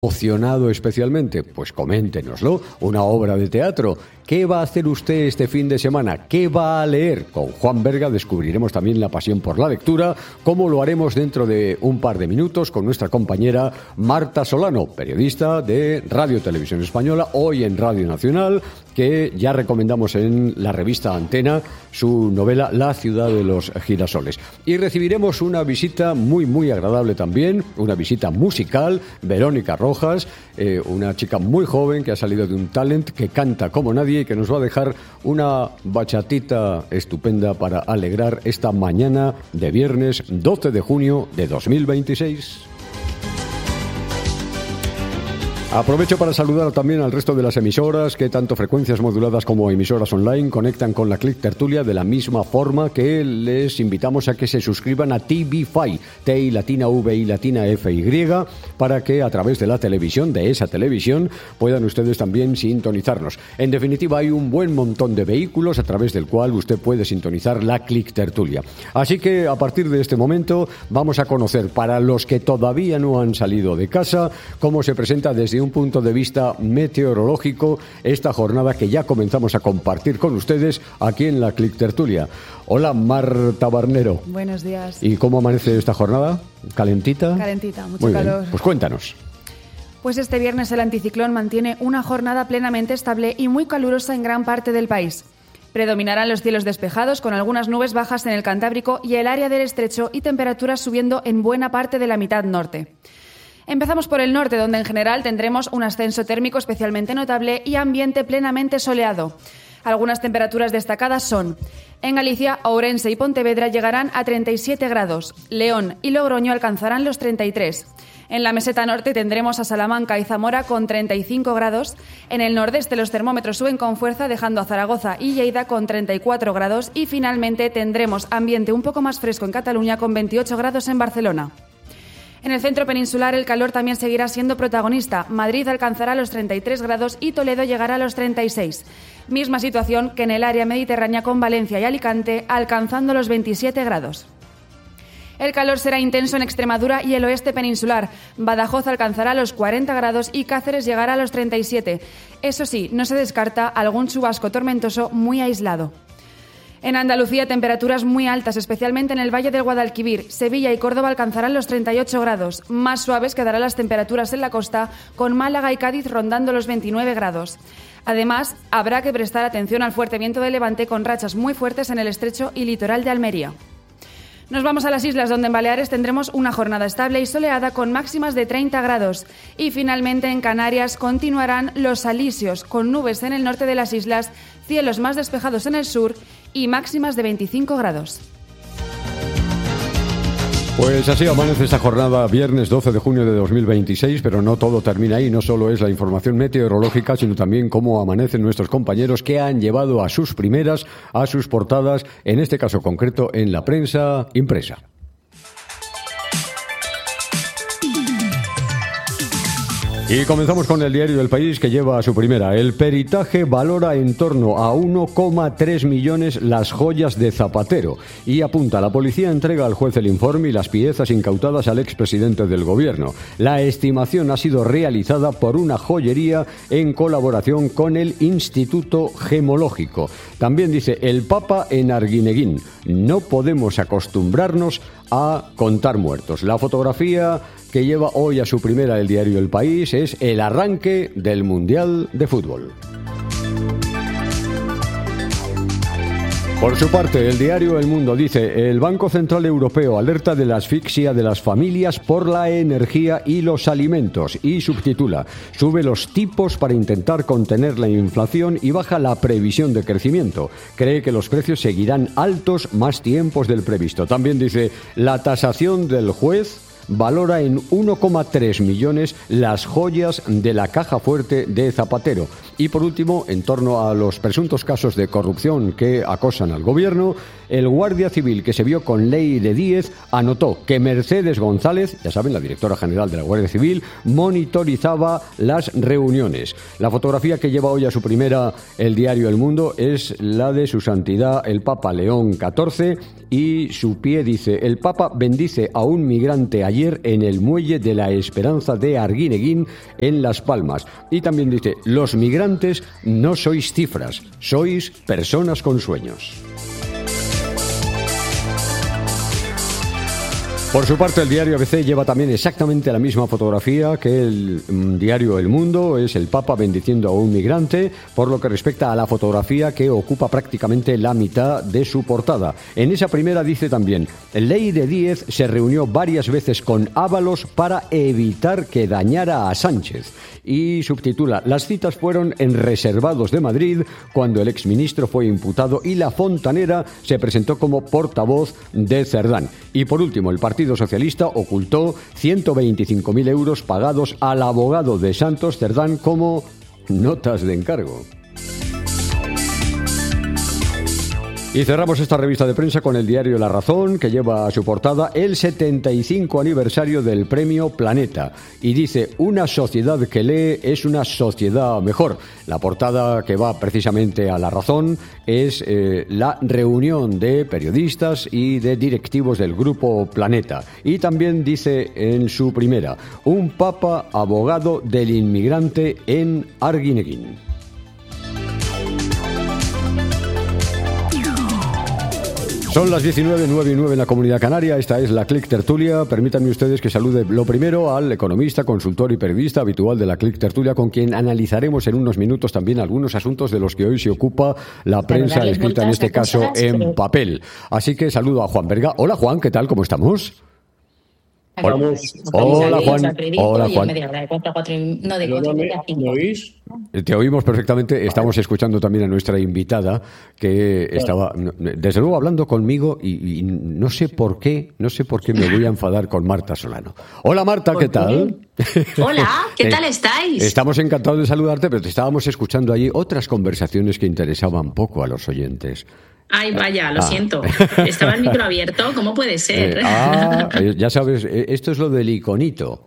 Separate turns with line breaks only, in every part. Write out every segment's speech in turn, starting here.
emocionado especialmente? Pues coméntenoslo. Una obra de teatro. ¿Qué va a hacer usted este fin de semana? ¿Qué va a leer? Con Juan Berga descubriremos también la pasión por la lectura, como lo haremos dentro de un par de minutos con nuestra compañera Marta Solano, periodista de Radio Televisión Española, hoy en Radio Nacional, que ya recomendamos en la revista Antena su novela La ciudad de los girasoles. Y recibiremos una visita muy agradable también, una visita musical, Verónica Rojas, una chica muy joven que ha salido de un talent, que canta como nadie y que nos va a dejar una bachatita estupenda para alegrar esta mañana de viernes 12 de junio de 2026. Aprovecho para saludar también al resto de las emisoras que tanto frecuencias moduladas como emisoras online conectan con la Click Tertulia de la misma forma que les invitamos a que se suscriban a TVFi, T latina V y latina FY, para que a través de la televisión, de esa televisión, puedan ustedes también sintonizarnos. En definitiva, hay un buen montón de vehículos a través del cual usted puede sintonizar la Click Tertulia. Así que a partir de este momento vamos a conocer, para los que todavía no han salido de casa, cómo se presenta desde un punto de vista meteorológico esta jornada que ya comenzamos a compartir con ustedes aquí en la Click Tertulia. Hola, Marta Barnero.
Buenos días.
¿Y cómo amanece esta jornada? ¿Calentita?
Calentita, mucho
Muy
calor.
Bien. Pues cuéntanos.
Pues este viernes el anticiclón mantiene una jornada plenamente estable y muy calurosa en gran parte del país. Predominarán los cielos despejados con algunas nubes bajas en el Cantábrico y el área del Estrecho y temperaturas subiendo en buena parte de la mitad norte. Empezamos por el norte, donde en general tendremos un ascenso térmico especialmente notable y ambiente plenamente soleado. Algunas temperaturas destacadas son: en Galicia, Ourense y Pontevedra llegarán a 37 grados, León y Logroño alcanzarán los 33. En la meseta norte tendremos a Salamanca y Zamora con 35 grados. En el nordeste los termómetros suben con fuerza, dejando a Zaragoza y Lleida con 34 grados. Y finalmente tendremos ambiente un poco más fresco en Cataluña con 28 grados en Barcelona. En el centro peninsular el calor también seguirá siendo protagonista. Madrid alcanzará los 33 grados y Toledo llegará a los 36. Misma situación que en el área mediterránea con Valencia y Alicante, alcanzando los 27 grados. El calor será intenso en Extremadura y el oeste peninsular. Badajoz alcanzará los 40 grados y Cáceres llegará a los 37. Eso sí, no se descarta algún chubasco tormentoso muy aislado. En Andalucía, temperaturas muy altas, especialmente en el Valle del Guadalquivir. Sevilla y Córdoba alcanzarán los 38 grados. Más suaves quedarán las temperaturas en la costa, con Málaga y Cádiz rondando los 29 grados. Además, habrá que prestar atención al fuerte viento de levante con rachas muy fuertes en el estrecho y litoral de Almería. Nos vamos a las islas, donde en Baleares tendremos una jornada estable y soleada con máximas de 30 grados. Y finalmente en Canarias continuarán los alisios, con nubes en el norte de las islas, cielos más despejados en el sur y máximas de 25 grados.
Pues así amanece esta jornada viernes 12 de junio de 2026, pero no todo termina ahí. No solo es la información meteorológica, sino también cómo amanecen nuestros compañeros que han llevado a sus primeras, a sus portadas, en este caso concreto en la prensa impresa. Y comenzamos con el diario El País, que lleva a su primera. El peritaje valora en torno a 1,3 millones las joyas de Zapatero. Y apunta: la policía entrega al juez el informe y las piezas incautadas al expresidente del gobierno. La estimación ha sido realizada por una joyería en colaboración con el Instituto Gemológico. También dice el Papa en Arguineguín: no podemos acostumbrarnos a contar muertos. La fotografía que lleva hoy a su primera el diario El País es el arranque del Mundial de Fútbol. Por su parte, el diario El Mundo dice: el Banco Central Europeo alerta de la asfixia de las familias por la energía y los alimentos, y subtitula: sube los tipos para intentar contener la inflación y baja la previsión de crecimiento. Cree que los precios seguirán altos más tiempos del previsto. También dice: la tasación del juez valora en 1,3 millones las joyas de la caja fuerte de Zapatero. Y por último, en torno a los presuntos casos de corrupción que acosan al gobierno, el guardia civil que se vio con Leire Díez anotó que Mercedes González, ya saben, la directora general de la Guardia Civil, monitorizaba las reuniones. La fotografía que lleva hoy a su primera el diario El Mundo es la de su santidad el Papa León XIV, y su pie dice: el Papa bendice a un migrante ayer ayer en el muelle de la Esperanza de Arguineguín, en Las Palmas. Y también dice: los migrantes no sois cifras, sois personas con sueños. Por su parte, el diario ABC lleva también exactamente la misma fotografía que el diario El Mundo. Es el Papa bendiciendo a un migrante, por lo que respecta a la fotografía que ocupa prácticamente la mitad de su portada. En esa primera dice también: Leire Díez se reunió varias veces con Ábalos para evitar que dañara a Sánchez. Y subtitula: las citas fueron en Reservados de Madrid, cuando el exministro fue imputado y la Fontanera se presentó como portavoz de Cerdán. Y por último, el Partido Socialista ocultó 125.000 euros pagados al abogado de Santos Cerdán como notas de encargo. Y cerramos esta revista de prensa con el diario La Razón, que lleva a su portada el 75 aniversario del premio Planeta. Y dice: una sociedad que lee es una sociedad mejor. La portada que va precisamente a La Razón es la reunión de periodistas y de directivos del grupo Planeta. Y también dice en su primera: un papa abogado del inmigrante en Arguineguín. Son las 19:09 en la Comunidad Canaria. Esta es la Click Tertulia. Permítanme ustedes que salude lo primero al economista, consultor y periodista habitual de la Click Tertulia, con quien analizaremos en unos minutos también algunos asuntos de los que hoy se ocupa la prensa escrita, en este caso en papel. Así que saludo a Juan Berga. Hola Juan, ¿qué tal? ¿Cómo estamos? Hola Juan. Hola Juan.
¿Me oís?
Te oímos perfectamente. Estamos escuchando también a nuestra invitada, que estaba desde luego hablando conmigo y no sé por qué me voy a enfadar con Marta Solano. Hola Marta, ¿qué tal?
Hola, ¿qué tal estáis?
Estamos encantados de saludarte, pero te estábamos escuchando allí otras conversaciones que interesaban poco a los oyentes.
Ay, vaya, lo siento. Estaba el micro abierto, ¿cómo puede ser?
Ya sabes, esto es lo del iconito.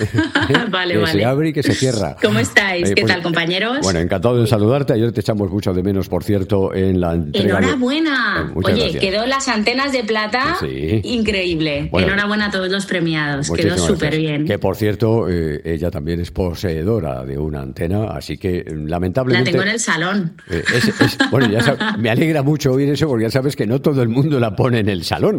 Vale.
Que se abre y que se cierra.
¿Cómo estáis? ¿Qué tal, compañeros?
Bueno, encantado de saludarte. Ayer te echamos mucho de menos, por cierto, en la entrega.
¡Enhorabuena! Oye, gracias. Quedó las antenas de plata,
sí.
Increíble. Bueno, enhorabuena a todos los premiados. Quedó súper bien.
Que, por cierto, ella también es poseedora de una antena, así que lamentablemente...
La tengo en el salón.
Bueno, ya sabes, me alegra mucho oír eso, porque ya sabes que no todo el mundo la pone en el salón.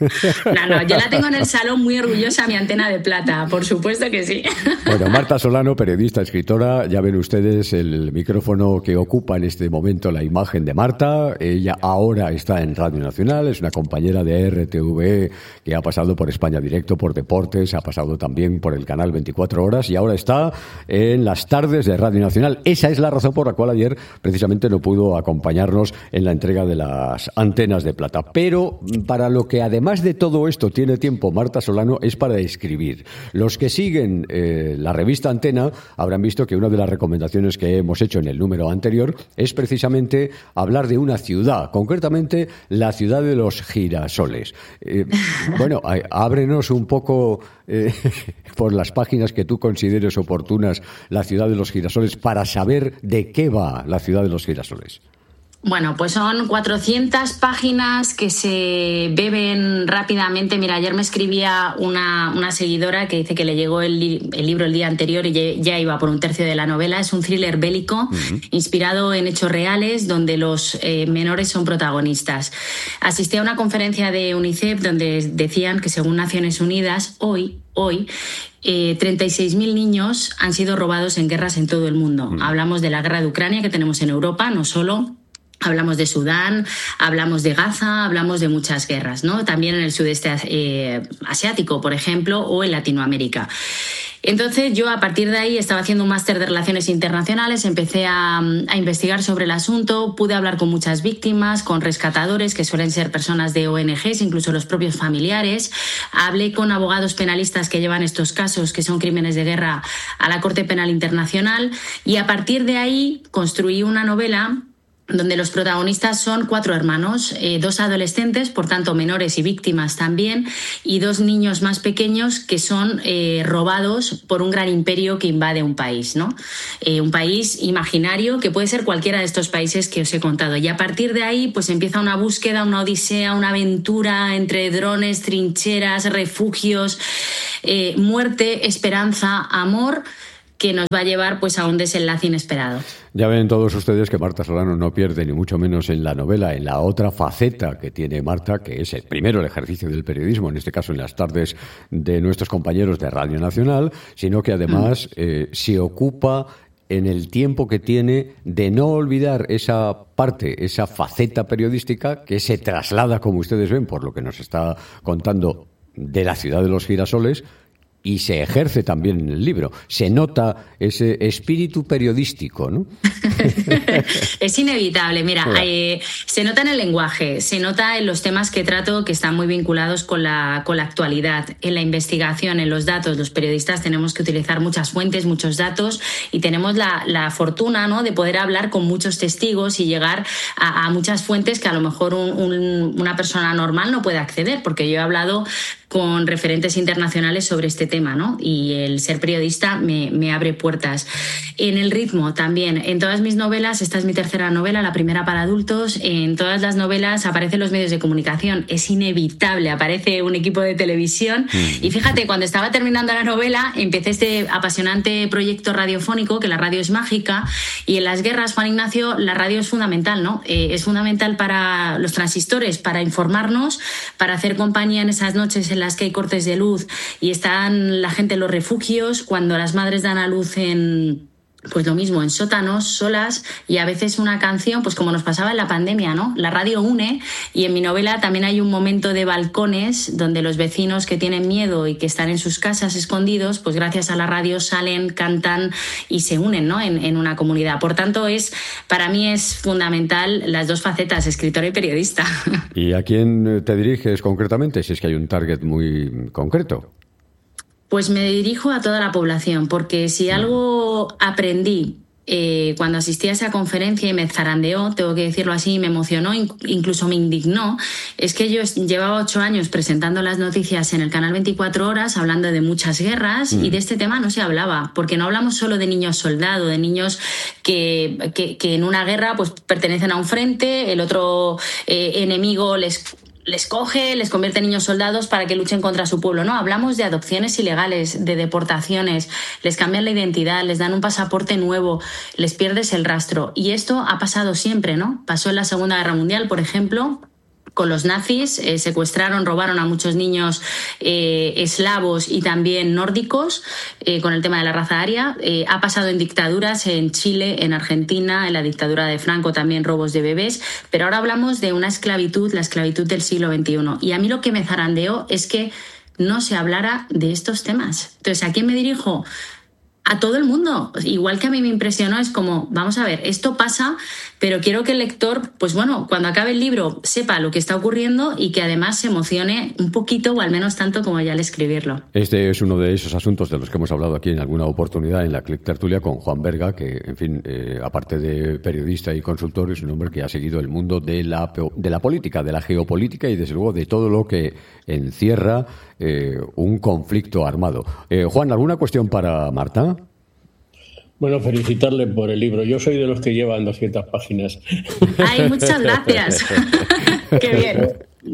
No, yo la tengo en el salón, muy orgullosa, mi antena de plata, por supuesto que sí.
Bueno, Marta Solano, periodista, escritora, ya ven ustedes el micrófono que ocupa en este momento la imagen de Marta. Ella ahora está en Radio Nacional, es una compañera de RTV que ha pasado por España Directo, por Deportes, ha pasado también por el canal 24 Horas y ahora está en las tardes de Radio Nacional. Esa es la razón por la cual ayer precisamente no pudo acompañarnos en la entrega de las antenas de plata. Pero para lo que además de todo esto tiene tiempo Marta Solano es para escribir. Los que siguen la revista Antena habrán visto que una de las recomendaciones que hemos hecho en el número anterior es precisamente hablar de una ciudad, concretamente la ciudad de los girasoles. Bueno, ábrenos un poco por las páginas que tú consideres oportunas la ciudad de los girasoles para saber de qué va la ciudad de los girasoles.
Bueno, pues son 400 páginas que se beben rápidamente. Mira, ayer me escribía una seguidora que dice que le llegó el libro el día anterior y ya iba por un tercio de la novela. Es un thriller bélico inspirado en hechos reales donde los menores son protagonistas. Asistí a una conferencia de UNICEF donde decían que según Naciones Unidas, hoy 36.000 niños han sido robados en guerras en todo el mundo. Hablamos de la guerra de Ucrania que tenemos en Europa, no solo. Hablamos de Sudán, hablamos de Gaza, hablamos de muchas guerras, ¿no? También en el sudeste asiático, por ejemplo, o en Latinoamérica. Entonces yo a partir de ahí estaba haciendo un máster de Relaciones Internacionales, empecé a investigar sobre el asunto, pude hablar con muchas víctimas, con rescatadores que suelen ser personas de ONGs, incluso los propios familiares. Hablé con abogados penalistas que llevan estos casos, que son crímenes de guerra, a la Corte Penal Internacional y a partir de ahí construí una novela donde los protagonistas son 4 hermanos, 2 adolescentes, por tanto menores y víctimas también, y 2 niños más pequeños que son robados por un gran imperio que invade un país, ¿no? Un país imaginario que puede ser cualquiera de estos países que os he contado. Y a partir de ahí pues empieza una búsqueda, una odisea, una aventura entre drones, trincheras, refugios, muerte, esperanza, amor, que nos va a llevar pues a un desenlace inesperado.
Ya ven todos ustedes que Marta Solano no pierde ni mucho menos en la novela, en la otra faceta que tiene Marta, que es primero el ejercicio del periodismo, en este caso en las tardes de nuestros compañeros de Radio Nacional, sino que además se ocupa en el tiempo que tiene de no olvidar esa parte, esa faceta periodística que se traslada, como ustedes ven, por lo que nos está contando, de la ciudad de los girasoles, y se ejerce también en el libro. Se nota ese espíritu periodístico, ¿no?
Es inevitable. Mira, se nota en el lenguaje, se nota en los temas que trato, que están muy vinculados con la actualidad, en la investigación, en los datos. Los periodistas tenemos que utilizar muchas fuentes, muchos datos, y tenemos la fortuna, ¿no?, de poder hablar con muchos testigos y llegar a muchas fuentes que a lo mejor una persona normal no puede acceder, porque yo he hablado con referentes internacionales sobre este tema, ¿no? Y el ser periodista me abre puertas. En el ritmo también. En todas mis novelas, esta es mi tercera novela, la primera para adultos, en todas las novelas aparecen los medios de comunicación. Es inevitable, aparece un equipo de televisión. Y fíjate, cuando estaba terminando la novela, empecé este apasionante proyecto radiofónico, que la radio es mágica, y en las guerras, Juan Ignacio, la radio es fundamental, ¿no? Es fundamental para los transistores, para informarnos, para hacer compañía en esas noches en las que hay cortes de luz y están la gente en los refugios, cuando las madres dan a luz en, pues lo mismo, en sótanos, solas, y a veces una canción, pues como nos pasaba en la pandemia, ¿no? La radio une, y en mi novela también hay un momento de balcones donde los vecinos que tienen miedo y que están en sus casas escondidos, pues gracias a la radio salen, cantan y se unen, ¿no?, en una comunidad. Por tanto, para mí es fundamental las dos facetas, escritora y periodista.
¿Y a quién te diriges concretamente, si es que hay un target muy concreto?
Pues me dirijo a toda la población, porque si algo aprendí cuando asistí a esa conferencia y me zarandeó, tengo que decirlo así, me emocionó, incluso me indignó, es que yo llevaba 8 años presentando las noticias en el canal 24 Horas, hablando de muchas guerras, y de este tema no se hablaba, porque no hablamos solo de niños soldado, de niños que en una guerra pues pertenecen a un frente, el otro enemigo les coge, les convierte en niños soldados para que luchen contra su pueblo. No, hablamos de adopciones ilegales, de deportaciones, les cambian la identidad, les dan un pasaporte nuevo, les pierdes el rastro. Y esto ha pasado siempre, ¿no? Pasó en la Segunda Guerra Mundial, por ejemplo, con los nazis, secuestraron, robaron a muchos niños eslavos y también nórdicos, con el tema de la raza aria. Ha pasado en dictaduras, en Chile, en Argentina, en la dictadura de Franco también robos de bebés, pero ahora hablamos de una esclavitud, la esclavitud del siglo XXI. Y a mí lo que me zarandeó es que no se hablara de estos temas. Entonces, ¿a quién me dirijo? A todo el mundo. Igual que a mí me impresionó, es como, vamos a ver, esto pasa, pero quiero que el lector, pues bueno, cuando acabe el libro sepa lo que está ocurriendo y que además se emocione un poquito o al menos tanto como ya al escribirlo.
Este es uno de esos asuntos de los que hemos hablado aquí en alguna oportunidad en la Click Tertulia con Juan Berga, que, en fin, aparte de periodista y consultor, es un hombre que ha seguido el mundo de la política, de la geopolítica y, desde luego, de todo lo que encierra un conflicto armado. Juan, ¿alguna cuestión para Marta?
Bueno, felicitarle por el libro. Yo soy de los que llevan 200 páginas.
¡Ay, muchas gracias! ¡Qué bien!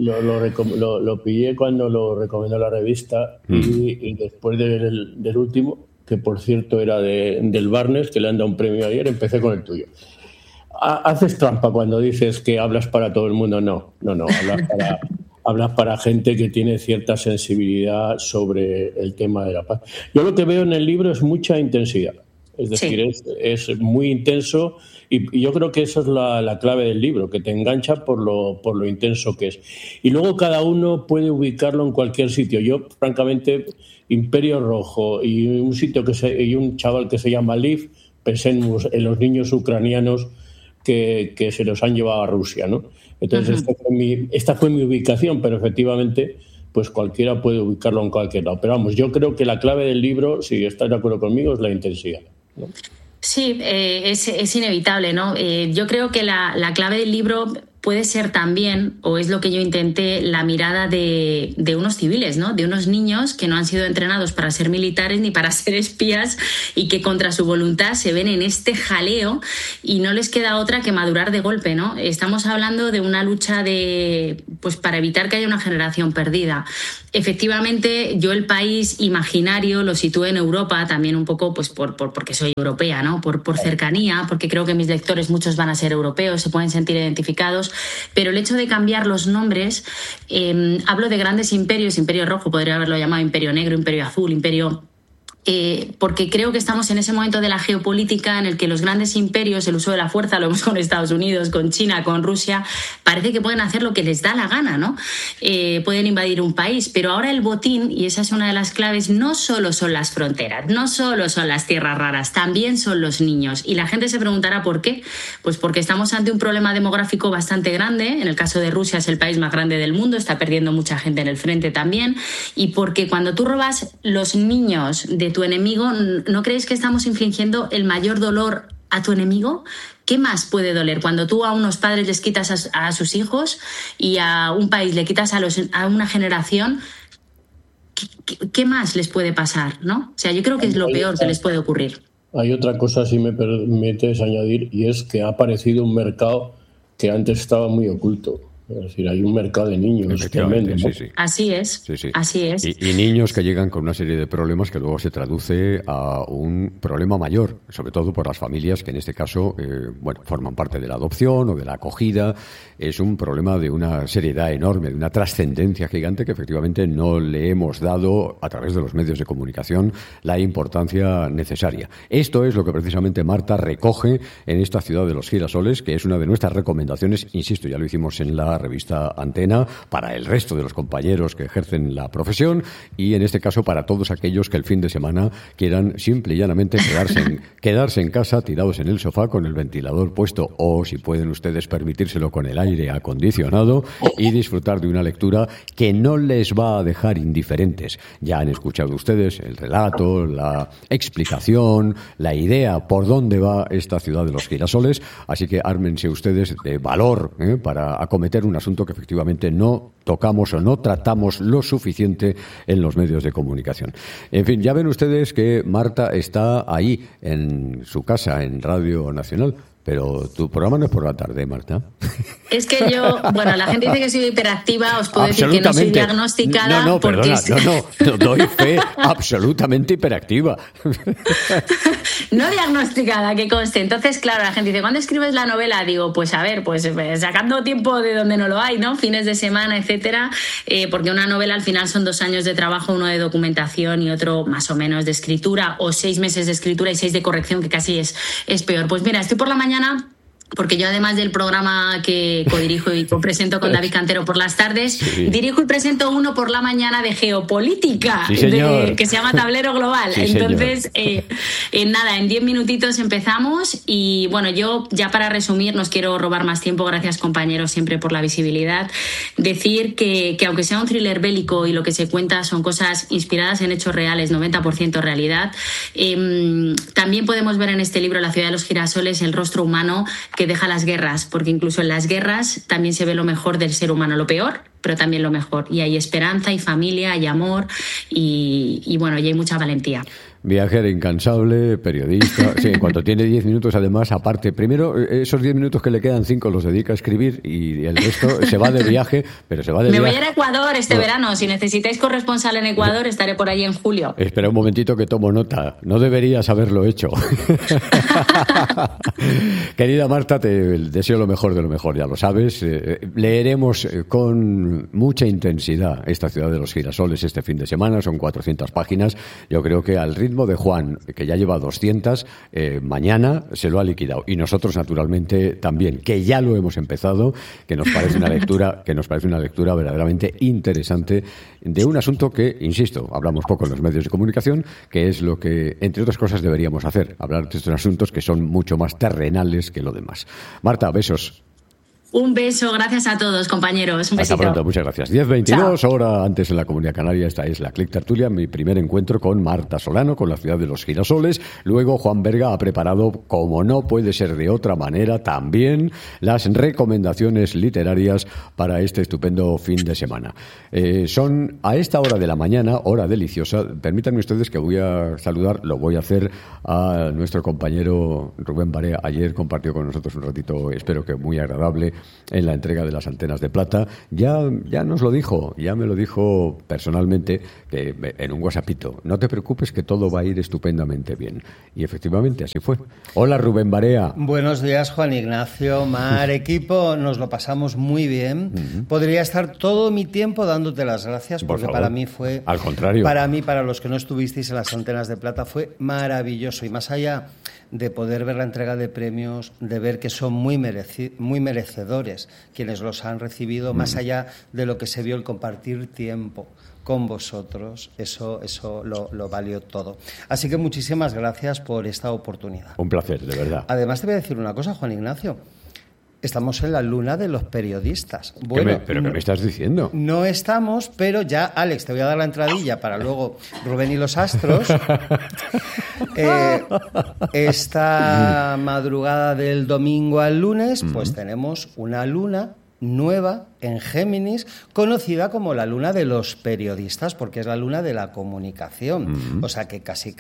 Lo pillé cuando lo recomendó la revista y después del último, que por cierto era del Barnes, que le han dado un premio ayer, empecé con el tuyo. Haces trampa cuando dices que hablas para todo el mundo. No, hablas para gente que tiene cierta sensibilidad sobre el tema de la paz. Yo lo que veo en el libro es mucha intensidad. Es decir, sí, es muy intenso y yo creo que esa es la clave del libro, que te engancha por lo intenso que es. Y luego cada uno puede ubicarlo en cualquier sitio. Yo, francamente, Imperio Rojo y un sitio y un chaval que se llama Liv, pensé en los niños ucranianos que se los han llevado a Rusia, ¿no? Entonces, esta fue mi ubicación, pero efectivamente, pues cualquiera puede ubicarlo en cualquier lado. Pero vamos, yo creo que la clave del libro, si estás de acuerdo conmigo, es la intensidad, ¿no?
Sí, es inevitable, ¿no? Yo creo que la clave del libro puede ser también, o es lo que yo intenté, la mirada de unos civiles, ¿no? De unos niños que no han sido entrenados para ser militares ni para ser espías y que contra su voluntad se ven en este jaleo y no les queda otra que madurar de golpe, ¿no? Estamos hablando de una lucha pues para evitar que haya una generación perdida. Efectivamente, yo el país imaginario lo sitúo en Europa, también un poco pues porque soy europea, ¿no? Por cercanía, porque creo que mis lectores muchos van a ser europeos, se pueden sentir identificados. Pero el hecho de cambiar los nombres, hablo de grandes imperios, Imperio Rojo, podría haberlo llamado Imperio Negro, Imperio Azul, Imperio... porque creo que estamos en ese momento de la geopolítica en el que los grandes imperios, el uso de la fuerza, lo vemos con Estados Unidos, con China, con Rusia, parece que pueden hacer lo que les da la gana, ¿no? Pueden invadir un país, pero ahora el botín, y esa es una de las claves, no solo son las fronteras, no solo son las tierras raras, también son los niños. Y la gente se preguntará ¿por qué? Pues porque estamos ante un problema demográfico bastante grande. En el caso de Rusia es el país más grande del mundo, está perdiendo mucha gente en el frente también, y porque cuando tú robas los niños de tu enemigo, ¿no creéis que estamos infligiendo el mayor dolor a tu enemigo? ¿Qué más puede doler? Cuando tú a unos padres les quitas a sus hijos y a un país le quitas a una generación, ¿qué más les puede pasar, ¿no? O sea, yo creo que es lo peor que les puede ocurrir.
Hay otra cosa, si me permites añadir, y es que ha aparecido un mercado que antes estaba muy oculto. Es decir, hay un mercado de niños tremendo, ¿no?
Sí.
Así es, sí. Así es.
Y niños que llegan con una serie de problemas que luego se traduce a un problema mayor, sobre todo por las familias que en este caso, forman parte de la adopción o de la acogida. Es un problema de una seriedad enorme, de una trascendencia gigante que efectivamente no le hemos dado a través de los medios de comunicación la importancia necesaria. Esto es lo que precisamente Marta recoge en esta ciudad de los girasoles, que es una de nuestras recomendaciones, insisto, ya lo hicimos en la revista Antena, para el resto de los compañeros que ejercen la profesión y en este caso para todos aquellos que el fin de semana quieran simple y llanamente quedarse en casa tirados en el sofá con el ventilador puesto o, si pueden ustedes permitírselo, con el aire acondicionado y disfrutar de una lectura que no les va a dejar indiferentes. Ya han escuchado ustedes el relato, la explicación, la idea por dónde va esta ciudad de los girasoles, así que ármense ustedes de valor para acometer un asunto que efectivamente no tocamos o no tratamos lo suficiente en los medios de comunicación. En fin, ya ven ustedes que Marta está ahí en su casa, en Radio Nacional. Pero tu programa no es por la tarde, Marta.
Es que yo, la gente dice que soy hiperactiva, os puedo decir que no soy diagnosticada.
No, perdona, no, doy fe absolutamente hiperactiva.
No diagnosticada, que conste. Entonces, claro, la gente dice, ¿cuándo escribes la novela? Digo, pues a ver, sacando tiempo de donde no lo hay, ¿no? Fines de semana, etcétera, porque una novela al final son 2 años de trabajo, uno de documentación y otro más o menos de escritura, o 6 meses de escritura y 6 de corrección, que casi es peor. Pues mira, estoy por la mañana, porque yo, además del programa que codirijo y copresento con David Cantero por las tardes, dirijo y presento uno por la mañana de geopolítica, que se llama Tablero Global. Sí, entonces, nada, en 10 minutitos empezamos y yo ya para resumir, no os quiero robar más tiempo, gracias compañeros siempre por la visibilidad, decir que aunque sea un thriller bélico y lo que se cuenta son cosas inspiradas en hechos reales, 90% realidad, también podemos ver en este libro, La ciudad de los girasoles, el rostro humano que deja las guerras, porque incluso en las guerras también se ve lo mejor del ser humano, lo peor, pero también lo mejor. Y hay esperanza, hay familia, hay amor y y hay mucha valentía.
Viajera incansable, periodista. Sí, en cuanto tiene 10 minutos, además, aparte, primero esos 10 minutos que le quedan, 5 los dedica a escribir y el resto se va de viaje, pero se va de viaje.
Me voy a ir a Ecuador este verano. Si necesitáis corresponsal en Ecuador, estaré por ahí en julio.
Espera un momentito que tomo nota. No deberías haberlo hecho. Querida Marta, te deseo lo mejor de lo mejor, ya lo sabes. Leeremos con mucha intensidad esta ciudad de los girasoles este fin de semana. Son 400 páginas. Yo creo que al ritmo de Juan, que ya lleva 200, mañana se lo ha liquidado. Y nosotros, naturalmente, también, que ya lo hemos empezado, que nos parece una lectura verdaderamente interesante de un asunto que, insisto, hablamos poco en los medios de comunicación, que es lo que, entre otras cosas, deberíamos hacer. Hablar de estos asuntos que son mucho más terrenales que lo demás. Marta, besos.
Un beso, gracias a todos, compañeros. Un besito.
Hasta pronto, muchas gracias. 10:22, hora antes en la Comunidad Canaria. Esta es la Click Tertulia, mi primer encuentro con Marta Solano, con la ciudad de los girasoles. Luego Juan Berga ha preparado, como no puede ser de otra manera, también las recomendaciones literarias para este estupendo fin de semana. Son a esta hora de la mañana, hora deliciosa. Permítanme ustedes que voy a saludar, lo voy a hacer a nuestro compañero Rubén Barea. Ayer compartió con nosotros un ratito, espero que muy agradable, en la entrega de las antenas de plata. Ya nos lo dijo, ya me lo dijo personalmente, que en un WhatsAppito: no te preocupes, que todo va a ir estupendamente bien. Y efectivamente así fue. Hola, Rubén Barea.
Buenos días, Juan Ignacio, Mar, equipo. Nos lo pasamos muy bien. Podría estar todo mi tiempo dándote las gracias, porque para mí fue...
Al contrario.
Para mí, para los que no estuvisteis en las antenas de plata, fue maravilloso. Y más allá de poder ver la entrega de premios, de ver que son muy merecedores quienes los han recibido, más allá de lo que se vio el compartir tiempo con vosotros, eso lo valió todo. Así que muchísimas gracias por esta oportunidad.
Un placer, de verdad.
Además, te voy a decir una cosa, Juan Ignacio. Estamos en la luna de los periodistas. Bueno,
¿Pero qué me estás diciendo?
No estamos, pero ya, Alex, te voy a dar la entradilla para luego Rubén y los astros. Esta madrugada del domingo al lunes, pues tenemos una luna nueva en Géminis, conocida como la luna de los periodistas, porque es la luna de la comunicación. O sea que casi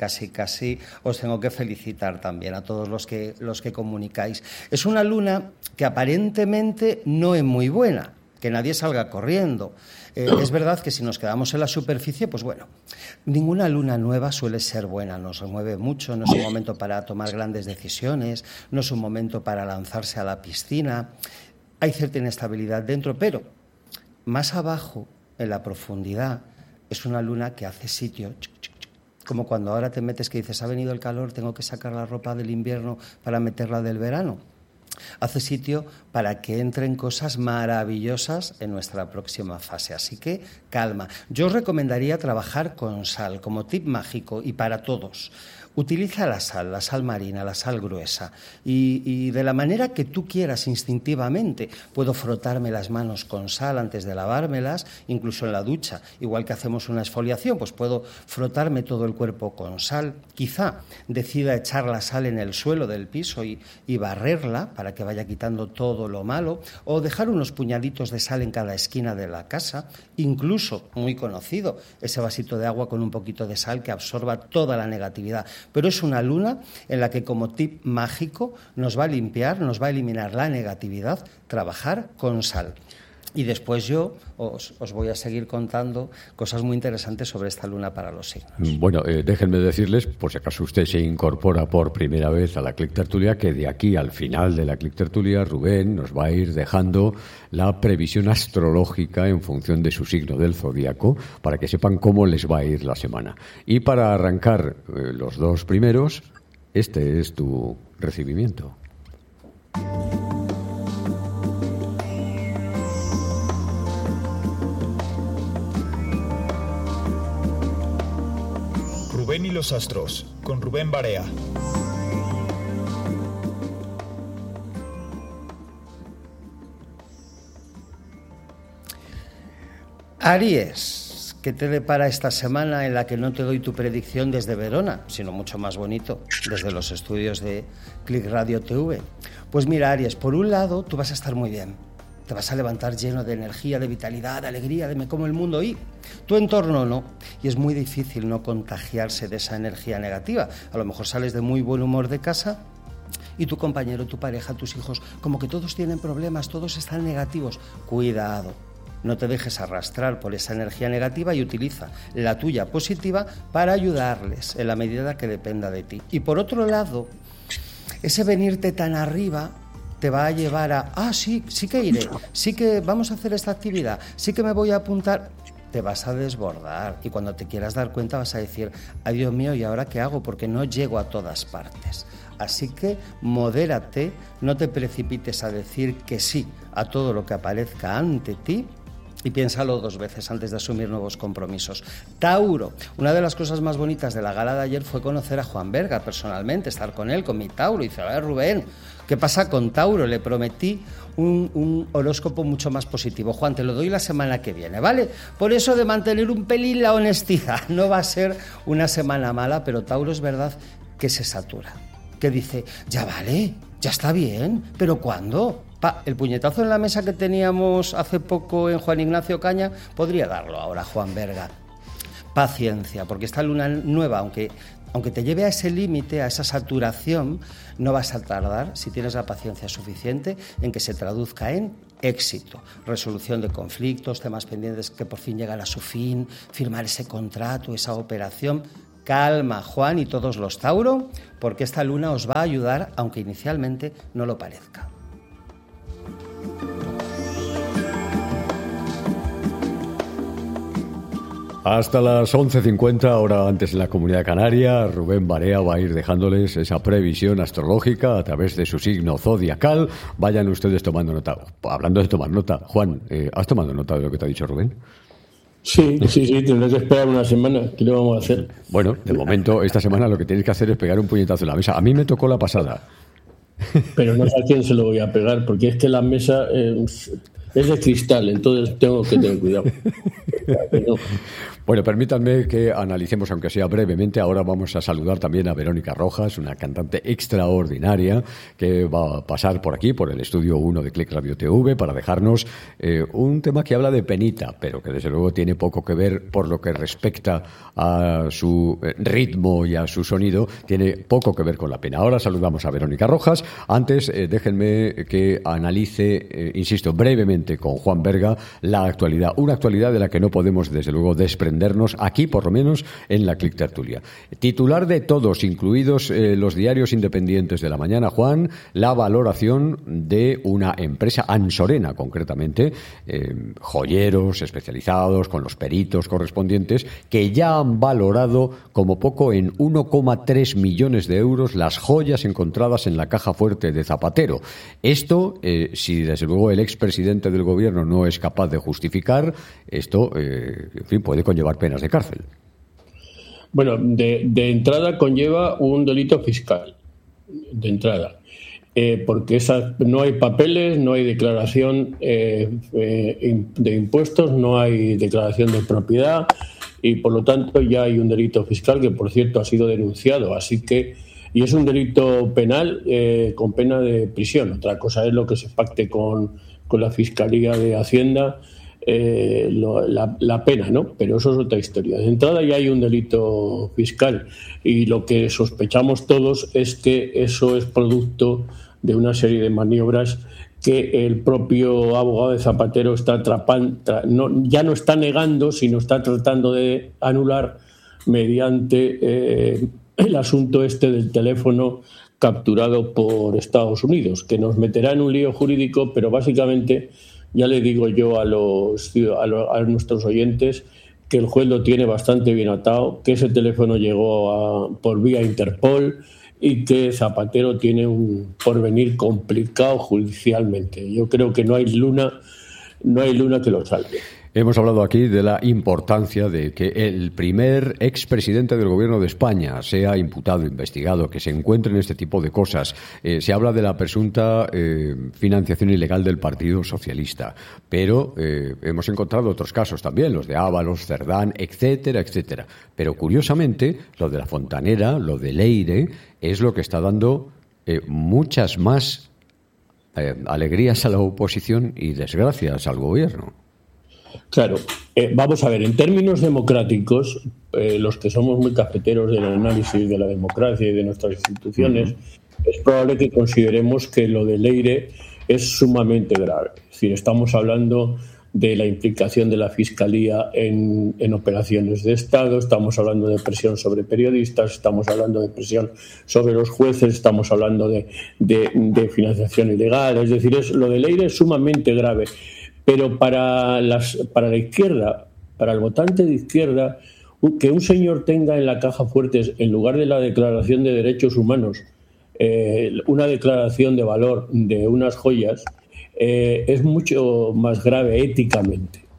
os tengo que felicitar también a todos los que comunicáis. Es una luna que aparentemente no es muy buena, que nadie salga corriendo. Es verdad que si nos quedamos en la superficie, pues bueno, ninguna luna nueva suele ser buena, nos remueve mucho, no es un momento para tomar grandes decisiones, no es un momento para lanzarse a la piscina. Hay cierta inestabilidad dentro, pero más abajo, en la profundidad, es una luna que hace sitio, como cuando ahora te metes que dices, ha venido el calor, tengo que sacar la ropa del invierno para meterla del verano. Hace sitio para que entren cosas maravillosas en nuestra próxima fase. Así que calma. Yo os recomendaría trabajar con sal como tip mágico y para todos. Utiliza la sal marina, la sal gruesa y de la manera que tú quieras instintivamente. Puedo frotarme las manos con sal antes de lavármelas, incluso en la ducha. Igual que hacemos una exfoliación, pues puedo frotarme todo el cuerpo con sal. Quizá decida echar la sal en el suelo del piso y barrerla para que vaya quitando todo lo malo, o dejar unos puñaditos de sal en cada esquina de la casa. Incluso, muy conocido, ese vasito de agua con un poquito de sal que absorba toda la negatividad. Pero es una luna en la que, como tip mágico, nos va a limpiar, nos va a eliminar la negatividad, trabajar con sal. Y después yo os voy a seguir contando cosas muy interesantes sobre esta luna para los signos.
Bueno, déjenme decirles, por si acaso usted se incorpora por primera vez a la Click Tertulia, que de aquí al final de la Click Tertulia, Rubén nos va a ir dejando la previsión astrológica en función de su signo del zodíaco, para que sepan cómo les va a ir la semana. Y para arrancar los dos primeros, este es tu recibimiento.
Rubén y los astros, con Rubén Barea.
Aries, ¿qué te depara esta semana en la que no te doy tu predicción desde Verona, sino mucho más bonito, desde los estudios de Click Radio TV? Pues mira, Aries, por un lado, tú vas a estar muy bien. Te vas a levantar lleno de energía, de vitalidad, de alegría, de me como el mundo, y tu entorno no. Y es muy difícil no contagiarse de esa energía negativa. A lo mejor sales de muy buen humor de casa y tu compañero, tu pareja, tus hijos, como que todos tienen problemas, todos están negativos. Cuidado, no te dejes arrastrar por esa energía negativa y utiliza la tuya positiva para ayudarles en la medida que dependa de ti. Y por otro lado, ese venirte tan arriba te va a llevar a, sí que iré, sí que vamos a hacer esta actividad, sí que me voy a apuntar. Te vas a desbordar y cuando te quieras dar cuenta vas a decir, ay Dios mío, ¿y ahora qué hago? Porque no llego a todas partes. Así que modérate, no te precipites a decir que sí a todo lo que aparezca ante ti y piénsalo 2 veces antes de asumir nuevos compromisos. Tauro, una de las cosas más bonitas de la gala de ayer fue conocer a Juan Berga personalmente, estar con él, con mi Tauro, y dice, a ver, Rubén, ¿qué pasa con Tauro? Le prometí un horóscopo mucho más positivo. Juan, te lo doy la semana que viene, ¿vale? Por eso de mantener un pelín la honestidad, no va a ser una semana mala, pero Tauro es verdad que se satura, que dice, ya vale, ya está bien, pero ¿cuándo? El puñetazo en la mesa que teníamos hace poco en Juan Ignacio Caña podría darlo ahora Juan Berga. Paciencia, porque esta luna nueva, aunque te lleve a ese límite, a esa saturación, no vas a tardar, si tienes la paciencia suficiente, en que se traduzca en éxito, resolución de conflictos, temas pendientes que por fin llegan a su fin, firmar ese contrato, esa operación. Calma, Juan y todos los Tauro, porque esta luna os va a ayudar, aunque inicialmente no lo parezca.
Hasta las 11:50, ahora antes en la Comunidad Canaria, Rubén Barea va a ir dejándoles esa previsión astrológica a través de su signo zodiacal. Vayan ustedes tomando nota. Hablando de tomar nota, Juan, ¿has tomado nota de lo que te ha dicho Rubén?
Sí, tendré que esperar una semana. ¿Qué le vamos a hacer?
Bueno, de momento, esta semana lo que tienes que hacer es pegar un puñetazo en la mesa. A mí me tocó la pasada.
Pero no sé a quién se lo voy a pegar, porque es que la mesa es de cristal, entonces tengo que tener cuidado.
Bueno, permítanme que analicemos, aunque sea brevemente. Ahora vamos a saludar también a Verónica Rojas, una cantante extraordinaria que va a pasar por aquí, por el estudio 1 de Click Radio TV, para dejarnos un tema que habla de penita, pero que desde luego tiene poco que ver por lo que respecta a su ritmo y a su sonido, tiene poco que ver con la pena. Ahora saludamos a Verónica Rojas. Antes, déjenme que analice, insisto, brevemente con Juan Berga la actualidad, una actualidad de la que no podemos desde luego desprendernos aquí, por lo menos en la Click Tertulia. Titular de todos, incluidos los diarios independientes de la mañana, Juan, la valoración de una empresa ansorena, concretamente, joyeros especializados con los peritos correspondientes, que ya han valorado como poco en 1,3 millones de euros las joyas encontradas en la caja fuerte de Zapatero. Esto, si desde luego el expresidente del gobierno no es capaz de justificar, esto, en fin, puede conllevar penas de cárcel.
Bueno, de entrada conlleva un delito fiscal, de entrada, porque no hay papeles, no hay declaración de impuestos, no hay declaración de propiedad y por lo tanto ya hay un delito fiscal que, por cierto, ha sido denunciado, y es un delito penal con pena de prisión. Otra cosa es lo que se pacte con la Fiscalía de Hacienda, la pena, ¿no? Pero eso es otra historia. De entrada ya hay un delito fiscal y lo que sospechamos todos es que eso es producto de una serie de maniobras que el propio abogado de Zapatero está ya no está negando, sino está tratando de anular mediante el asunto del teléfono capturado por Estados Unidos, que nos meterá en un lío jurídico, pero básicamente ya le digo yo a nuestros oyentes que el juez lo tiene bastante bien atado, que ese teléfono llegó por vía Interpol y que Zapatero tiene un porvenir complicado judicialmente. Yo creo que no hay luna que lo salve.
Hemos hablado aquí de la importancia de que el primer expresidente del gobierno de España sea imputado, investigado, que se encuentre en este tipo de cosas. Se habla de la presunta financiación ilegal del Partido Socialista, pero hemos encontrado otros casos también, los de Ábalos, Cerdán, etcétera, etcétera. Pero curiosamente, lo de la Fontanera, lo de Leire, es lo que está dando muchas más alegrías a la oposición y desgracias al gobierno.
Claro, vamos a ver, en términos democráticos, los que somos muy cafeteros del análisis de la democracia y de nuestras instituciones, es probable que consideremos que lo de Leire es sumamente grave. Es decir, estamos hablando de la implicación de la Fiscalía en operaciones de Estado, estamos hablando de presión sobre periodistas, estamos hablando de presión sobre los jueces, estamos hablando de financiación ilegal. Es decir, lo de Leire es sumamente grave. Pero para la izquierda, para el votante de izquierda, que un señor tenga en la caja fuerte, en lugar de la Declaración de Derechos Humanos, una declaración de valor de unas joyas, es mucho más grave éticamente.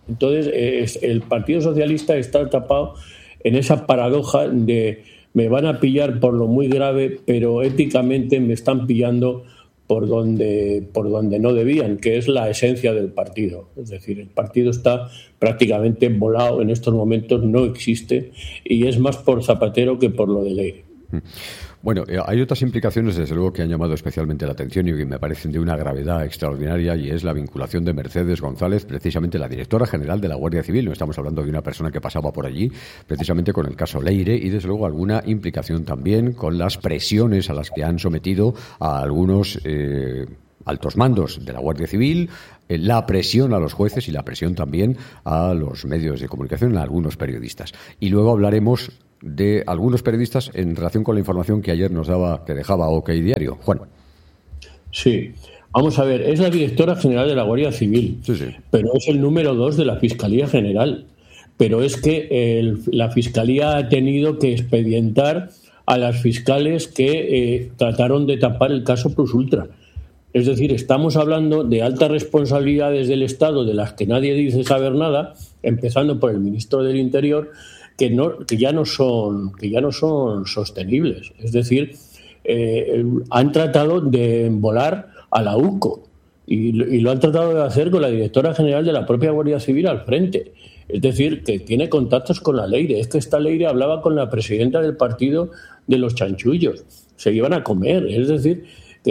Entonces, el Partido Socialista está atrapado en esa paradoja de me van a pillar por lo muy grave, pero éticamente me están pillando por donde no debían, que es la esencia del partido. Es decir, el partido está prácticamente volado en estos momentos, no existe, y es más por Zapatero que por lo de Leire.
Bueno, hay otras implicaciones, desde luego, que han llamado especialmente la atención y que me parecen de una gravedad extraordinaria, y es la vinculación de Mercedes González, precisamente la directora general de la Guardia Civil. No estamos hablando de una persona que pasaba por allí, precisamente con el caso Leire, y desde luego alguna implicación también con las presiones a las que han sometido a algunos altos mandos de la Guardia Civil, la presión a los jueces y la presión también a los medios de comunicación, a algunos periodistas. Y luego hablaremos de algunos periodistas en relación con la información que ayer que dejaba OK Diario. Juan.
Sí, vamos a ver, es la directora general de la Guardia Civil, sí. Pero es el número 2 de la Fiscalía General. Pero es que la Fiscalía ha tenido que expedientar a las fiscales que trataron de tapar el caso Plus Ultra. Es decir, estamos hablando de altas responsabilidades del Estado de las que nadie dice saber nada, empezando por el ministro del Interior, que ya no son sostenibles. Es decir, han tratado de volar a la UCO y lo han tratado de hacer con la directora general de la propia Guardia Civil al frente. Es decir, que tiene contactos con la Leire. Es que esta Leire hablaba con la presidenta del partido de los chanchullos. Se iban a comer. Es decir,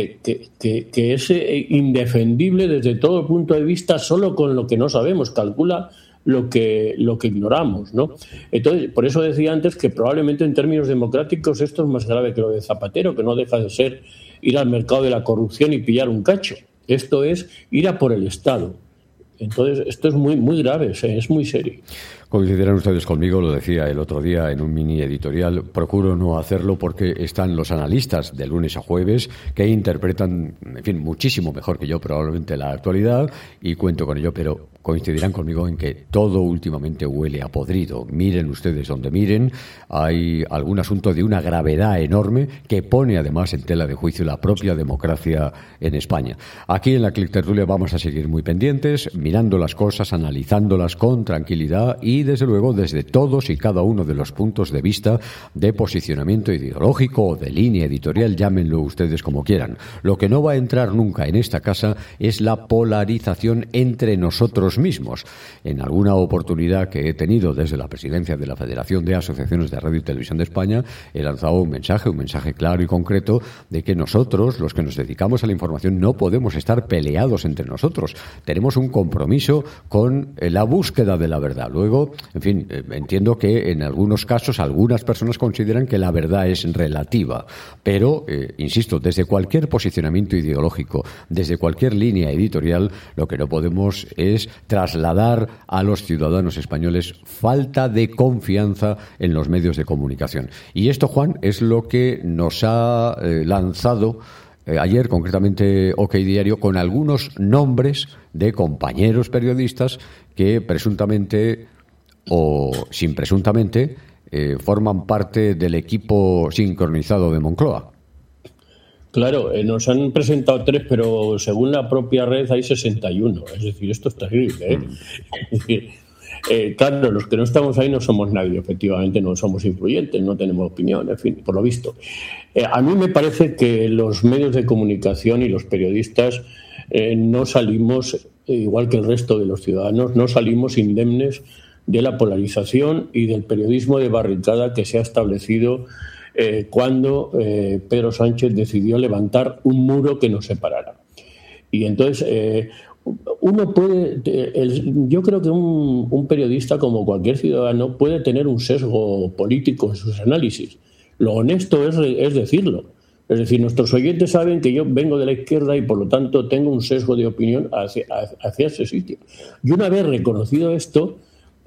que es indefendible desde todo punto de vista, solo con lo que no sabemos. Calcula lo que ignoramos, ¿no? Entonces, por eso decía antes que probablemente en términos democráticos esto es más grave que lo de Zapatero, que no deja de ser ir al mercado de la corrupción y pillar un cacho. Esto es ir a por el Estado. Entonces, esto es muy, muy grave, es muy serio.
Coincidirán ustedes conmigo, lo decía el otro día en un mini editorial, procuro no hacerlo porque están los analistas de lunes a jueves que interpretan, en fin, muchísimo mejor que yo probablemente la actualidad, y cuento con ello, pero coincidirán conmigo en que todo últimamente huele a podrido. Miren ustedes donde miren, hay algún asunto de una gravedad enorme que pone además en tela de juicio la propia democracia en España. Aquí en la Clic Tertulia vamos a seguir muy pendientes, mirando las cosas, analizándolas con tranquilidad y desde luego desde todos y cada uno de los puntos de vista de posicionamiento ideológico o de línea editorial, llámenlo ustedes como quieran. Lo que no va a entrar nunca en esta casa es la polarización entre nosotros mismos. En alguna oportunidad que he tenido desde la presidencia de la Federación de Asociaciones de Radio y Televisión de España, he lanzado un mensaje claro y concreto de que nosotros, los que nos dedicamos a la información, no podemos estar peleados entre nosotros. Tenemos un compromiso con la búsqueda de la verdad. Luego, en fin, entiendo que en algunos casos algunas personas consideran que la verdad es relativa, pero, insisto, desde cualquier posicionamiento ideológico, desde cualquier línea editorial, lo que no podemos es trasladar a los ciudadanos españoles falta de confianza en los medios de comunicación. Y esto, Juan, es lo que nos ha lanzado ayer, concretamente OK Diario, con algunos nombres de compañeros periodistas que presuntamente o sin presuntamente forman parte del equipo sincronizado de Moncloa.
Claro, nos han presentado 3, pero según la propia red hay 61. Es decir, esto es terrible, ¿eh? Es decir, claro, los que no estamos ahí no somos nadie, efectivamente, no somos influyentes, no tenemos opinión, en fin, por lo visto. A mí me parece que los medios de comunicación y los periodistas no salimos, igual que el resto de los ciudadanos, no salimos indemnes de la polarización y del periodismo de barricada que se ha establecido cuando Pedro Sánchez decidió levantar un muro que nos separara. Y entonces uno puede, yo creo que un periodista, como cualquier ciudadano, puede tener un sesgo político en sus análisis. Lo honesto es decirlo. Es decir, nuestros oyentes saben que yo vengo de la izquierda y por lo tanto tengo un sesgo de opinión hacia ese sitio. Y una vez reconocido esto,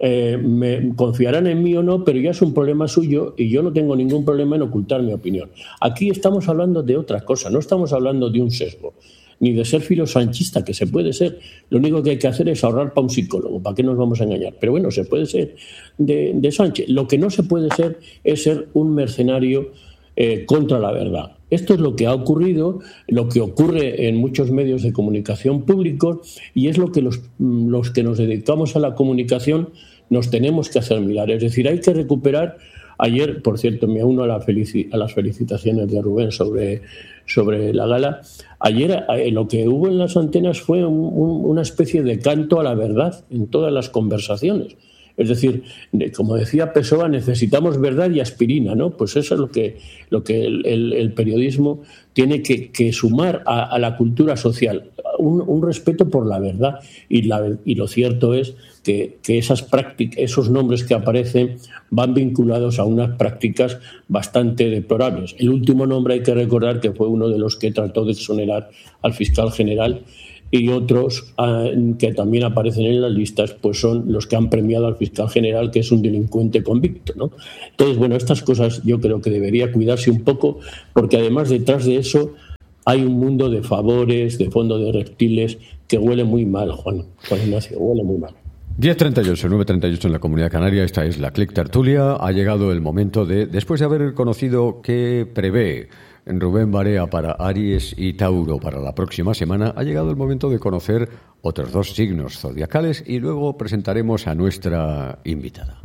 me confiarán en mí o no, pero ya es un problema suyo y yo no tengo ningún problema en ocultar mi opinión. Aquí estamos hablando de otra cosa, no estamos hablando de un sesgo, ni de ser filosanchista, que se puede ser. Lo único que hay que hacer es ahorrar para un psicólogo, ¿para qué nos vamos a engañar? Pero bueno, se puede ser de Sánchez. Lo que no se puede ser es ser un mercenario contra la verdad. Esto es lo que ha ocurrido, lo que ocurre en muchos medios de comunicación públicos, y es lo que los que nos dedicamos a la comunicación nos tenemos que hacer mirar. Es decir, hay que recuperar. Ayer, por cierto, me uno a las felicitaciones de Rubén sobre la gala. Ayer lo que hubo en las antenas fue una especie de canto a la verdad en todas las conversaciones. Es decir, como decía Pessoa, necesitamos verdad y aspirina, ¿no? Pues eso es lo que el periodismo tiene que sumar a la cultura social, un respeto por la verdad, y lo cierto es que esas prácticas, esos nombres que aparecen van vinculados a unas prácticas bastante deplorables. El último nombre hay que recordar que fue uno de los que trató de exonerar al fiscal general, y otros que también aparecen en las listas pues son los que han premiado al fiscal general, que es un delincuente convicto, ¿no? Entonces, bueno, estas cosas yo creo que debería cuidarse un poco, porque además detrás de eso hay un mundo de favores, de fondo de reptiles, que huele muy mal, Juan Ignacio, huele muy mal.
10:38, 9:38 en la Comunidad Canaria. Esta es la Click Tertulia. Ha llegado el momento después de haber conocido qué prevé Rubén Barea para Aries y Tauro para la próxima semana, ha llegado el momento de conocer otros 2 signos zodiacales, y luego presentaremos a nuestra invitada.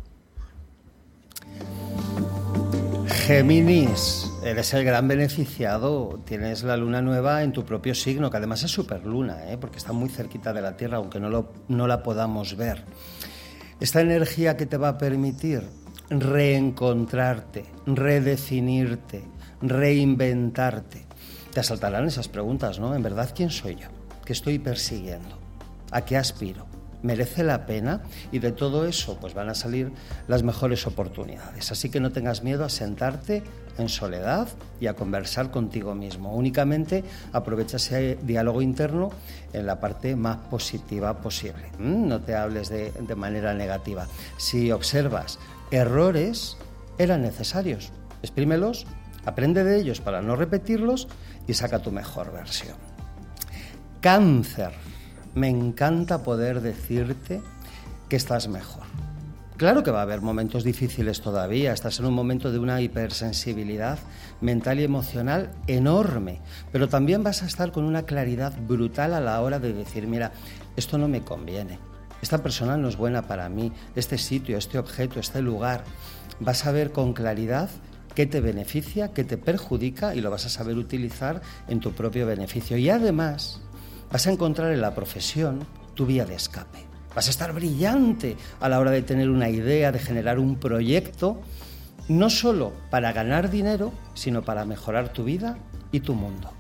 Géminis, eres el gran beneficiado. Tienes la luna nueva en tu propio signo, que además es superluna, porque está muy cerquita de la Tierra, aunque no la podamos ver. Esta energía que te va a permitir reencontrarte, redefinirte, reinventarte. Te asaltarán esas preguntas, ¿no? En verdad, ¿quién soy yo? ¿Qué estoy persiguiendo? ¿A qué aspiro? ¿Merece la pena? Y de todo eso pues van a salir las mejores oportunidades. Así que no tengas miedo a sentarte en soledad y a conversar contigo mismo. Únicamente aprovecha ese diálogo interno en la parte más positiva posible. No te hables de manera negativa. Si observas errores, eran necesarios. Exprímelos, aprende de ellos para no repetirlos y saca tu mejor versión. Cáncer. Me encanta poder decirte que estás mejor. Claro que va a haber momentos difíciles todavía. Estás en un momento de una hipersensibilidad mental y emocional enorme, pero también vas a estar con una claridad brutal a la hora de decir, mira, esto no me conviene, esta persona no es buena para mí, este sitio, este objeto, este lugar. Vas a ver con claridad qué te beneficia, qué te perjudica, y lo vas a saber utilizar en tu propio beneficio. Y además vas a encontrar en la profesión tu vía de escape. Vas a estar brillante a la hora de tener una idea, de generar un proyecto, no solo para ganar dinero, sino para mejorar tu vida y tu mundo.